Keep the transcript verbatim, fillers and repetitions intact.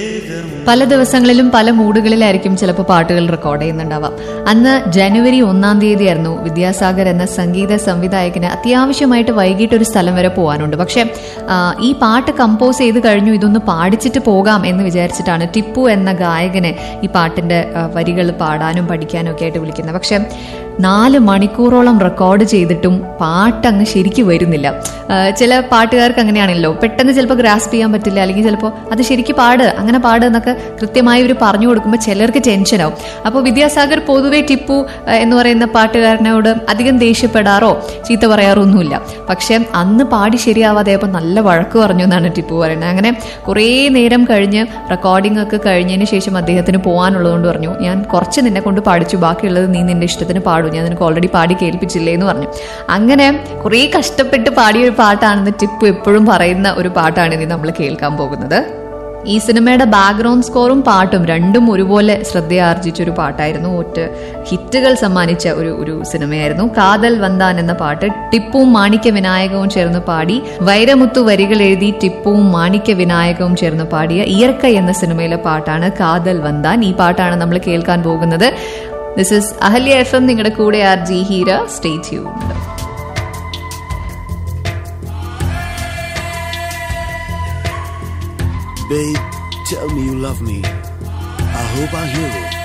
പല ദിവസങ്ങളിലും പല മൂഡുകളിലായിരിക്കും ചിലപ്പോൾ പാട്ടുകൾ റെക്കോർഡ് ചെയ്യുന്നുണ്ടാവാം. അന്ന് ജനുവരി ഒന്നാം തീയതി ആയിരുന്നു. വിദ്യാസാഗർ എന്ന സംഗീത സംവിധായകന് അത്യാവശ്യമായിട്ട് വൈകിട്ട് ഒരു സ്ഥലം വരെ പോകാനുണ്ട്. പക്ഷെ ഈ പാട്ട് കമ്പോസ് ചെയ്ത് കഴിഞ്ഞു, ഇതൊന്ന് പാടിച്ചിട്ട് പോകാം എന്ന് വിചാരിച്ചിട്ടാണ് ടിപ്പു എന്ന ഗായകനെ ഈ പാട്ടിന്റെ വരികൾ പാടാനും പഠിക്കാനും ഒക്കെ ആയിട്ട് വിളിക്കുന്നത്. പക്ഷെ നാല് മണിക്കൂറോളം റെക്കോർഡ് ചെയ്തിട്ടും പാട്ട് അങ്ങ് ശരിക്കും വരുന്നില്ല. ചില പാട്ടുകാർക്ക് അങ്ങനെയാണല്ലോ, പെട്ടെന്ന് ചിലപ്പോൾ ഗ്രാസ്പ് ചെയ്യാൻ പറ്റില്ല, അല്ലെങ്കിൽ ചിലപ്പോൾ അത് ശരിക്കും പാട് അങ്ങനെ പാട് എന്നൊക്കെ കൃത്യമായി ഇവർ പറഞ്ഞു കൊടുക്കുമ്പോൾ ചിലർക്ക് ടെൻഷനാവും. അപ്പോൾ വിദ്യാസാഗർ പൊതുവെ ടിപ്പു എന്ന് പറയുന്ന പാട്ടുകാരനോട് അധികം ദേഷ്യപ്പെടാറോ ചീത്ത പറയാറോ ഒന്നുമില്ല. പക്ഷെ അന്ന് പാടി ശരിയാവാതെയപ്പോൾ നല്ല വഴക്ക് പറഞ്ഞു എന്നാണ് ടിപ്പു പറയുന്നത്. അങ്ങനെ കുറേ നേരം കഴിഞ്ഞ് റെക്കോർഡിംഗ് ഒക്കെ കഴിഞ്ഞതിന് ശേഷം അദ്ദേഹത്തിന് പോകാനുള്ളതുകൊണ്ട് പറഞ്ഞു, ഞാൻ കുറച്ച് നിന്നെ കൊണ്ട് പാടിച്ചു, ബാക്കിയുള്ളത് നീ നിന്റെ ഇഷ്ടത്തിന് പാടും, ഞാൻ നിനക്ക് ഓൾറെഡി പാടി കേൾപ്പിച്ചില്ലേ എന്ന് പറഞ്ഞു. അങ്ങനെ കുറേ കഷ്ടപ്പെട്ട് പാടിയ ഒരു പാട്ടാണെന്ന് ടിപ്പു എപ്പോഴും പറയുന്ന ഒരു പാട്ടാണ് ഇനി നമ്മൾ കേൾക്കാൻ പോകുന്നത്. ഈ സിനിമയുടെ ബാക്ക്ഗ്രൗണ്ട് സ്കോറും പാട്ടും രണ്ടും ഒരുപോലെ ശ്രദ്ധയാർജിച്ചൊരു പാട്ടായിരുന്നു. ഒറ്റ ഹിറ്റുകൾ സമ്മാനിച്ച ഒരു ഒരു സിനിമയായിരുന്നു കാതൽ വന്താൻ എന്ന പാട്ട്. ടിപ്പുവും മാണിക്യ വിനായകവും ചേർന്ന് പാടി, വൈരമുത്തു വരികൾ എഴുതി ടിപ്പുവും മാണിക്യ വിനായകവും ചേർന്ന് പാടിയ ഇയർക്ക എന്ന സിനിമയിലെ പാട്ടാണ് കാതൽ വന്താൻ. ഈ പാട്ടാണ് നമ്മൾ കേൾക്കാൻ പോകുന്നത്. This is Ahalya F M, നിങ്ങളുടെ കൂടെ R G Heera. Stay tuned. Babe, tell me you love me. I hope I hear it.